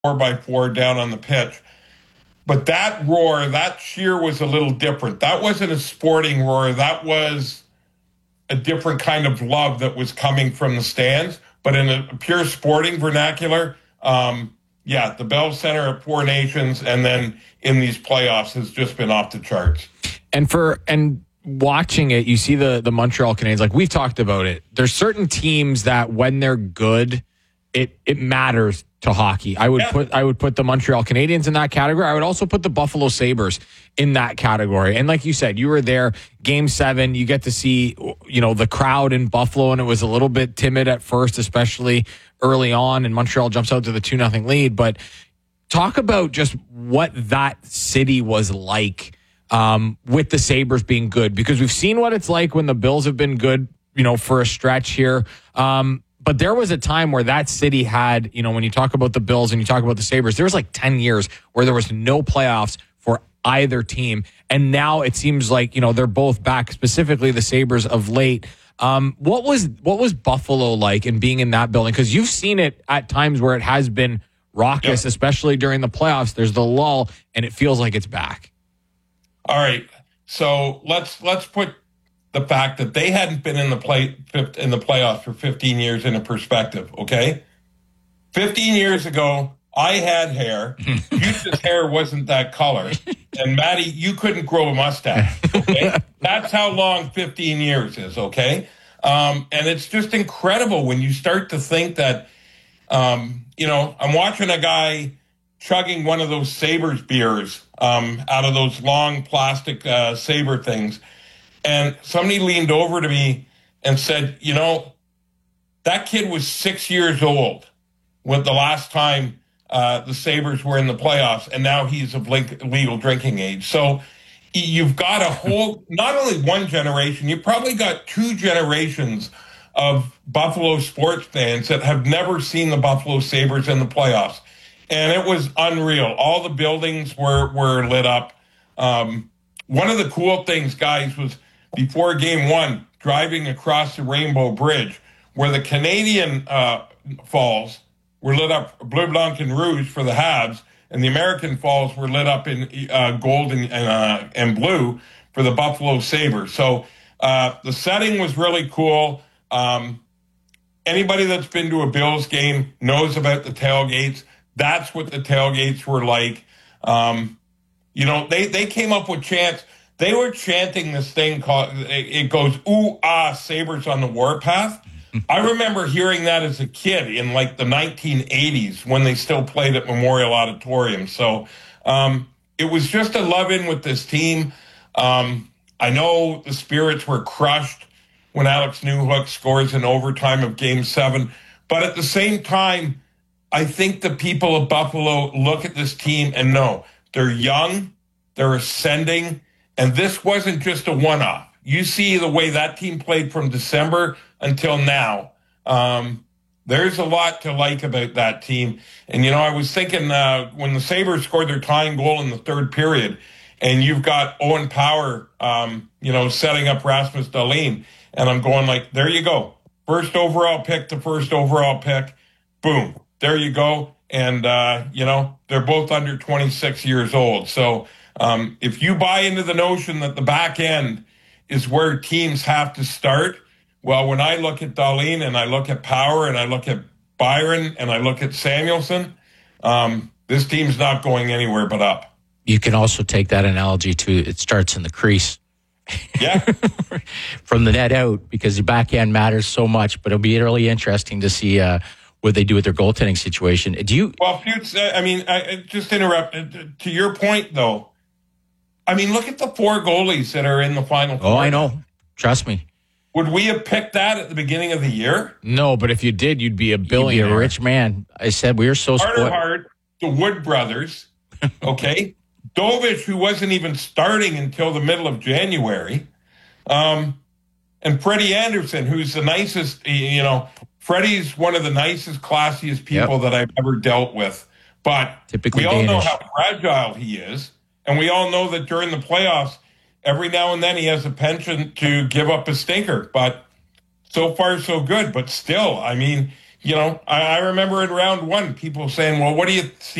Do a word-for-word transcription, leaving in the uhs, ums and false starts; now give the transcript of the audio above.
four by four down on the pitch. But that roar, that cheer was a little different. That wasn't a sporting roar. That was a different kind of love that was coming from the stands. But in a pure sporting vernacular, um, yeah, the Bell Center at Four Nations and then in these playoffs has just been off the charts. And for and watching it, you see the the Montreal Canadiens, like we've talked about it. There's certain teams that when they're good, it it matters to hockey. I would yeah. put I would put the Montreal Canadiens in that category. I would also put the Buffalo Sabres in that category. And like you said, you were there, game seven, you get to see, you know, the crowd in Buffalo, and it was a little bit timid at first, especially early on, and Montreal jumps out to the two nothing lead. But talk about just what that city was like um, with the Sabres being good, because we've seen what it's like when the Bills have been good, you know, for a stretch here. Um, but there was a time where that city had, you know, when you talk about the Bills and you talk about the Sabres, there was like ten years where there was no playoffs for either team. And now it seems like, you know, they're both back, specifically the Sabres of late. Um, what was what was Buffalo like in being in that building? Because you've seen it at times where it has been raucous, yep. especially during the playoffs. There's the lull, and it feels like it's back. All right, so let's let's put the fact that they hadn't been in the play in the playoffs for fifteen years in a perspective. Okay, fifteen years ago, I had hair. Juice's hair wasn't that color, and Maddie, you couldn't grow a mustache. Okay, that's how long fifteen years is. Okay, um, and it's just incredible when you start to think that. Um, you know, I'm watching a guy chugging one of those Sabres beers um, out of those long plastic uh, Sabre things. And somebody leaned over to me and said, you know, that kid was six years old when the last time uh, the Sabres were in the playoffs, and now he's of legal drinking age. So you've got a whole, not only one generation, you've probably got two generations of Buffalo sports fans that have never seen the Buffalo Sabres in the playoffs. And it was unreal. All the buildings were, were lit up. Um, one of the cool things, guys, was before game one, driving across the Rainbow Bridge, where the Canadian uh, Falls were lit up bleu, blanc, and rouge for the Habs, and the American Falls were lit up in uh, gold and, and, uh, and blue for the Buffalo Sabres. So uh, the setting was really cool. Um, anybody that's been to a Bills game knows about the tailgates. That's what the tailgates were like. Um, you know, they, they came up with chants. They were chanting this thing called, it goes, ooh, ah, Sabres on the warpath. I remember hearing that as a kid in like the nineteen eighties when they still played at Memorial Auditorium. So um, it was just a love in with this team. Um, I know the spirits were crushed when Alex Newhook scores in overtime of game seven. But at the same time, I think the people of Buffalo look at this team and know they're young, they're ascending, and this wasn't just a one-off. You see the way that team played from December until now. Um, there's a lot to like about that team. And, you know, I was thinking uh, when the Sabres scored their tying goal in the third period, and you've got Owen Power, um, you know, setting up Rasmus Dahlin, and I'm going like, there you go. First overall pick to first overall pick. Boom. There you go. And, uh, you know, they're both under twenty-six years old. So um, if you buy into the notion that the back end is where teams have to start, well, when I look at Dahlin and I look at Power and I look at Byron and I look at Samuelson, um, this team's not going anywhere but up. You can also take that analogy to it starts in the crease. Yeah. From the net out, because the back end matters so much, but it'll be really interesting to see uh, what they do with their goaltending situation. Do you? Well, Fuchs, I mean, I just interrupt. To your point, though, I mean, look at the four goalies that are in the final four. Oh, I know. Trust me. Would we have picked that at the beginning of the year? No, but if you did, you'd be a billionaire. You'd be a rich man. I said we were so Carter spoiled. Hart, the Wood brothers, okay? Dovich, who wasn't even starting until the middle of January, um, and Freddie Anderson, who's the nicest, you know, Freddie's one of the nicest, classiest people yep. that I've ever dealt with. But Typically we all Danish. know how fragile he is, and we all know that during the playoffs, every now and then he has a penchant to give up a stinker. But so far, so good. But still, I mean, you know, I, I remember in round one, people saying, well, what do you see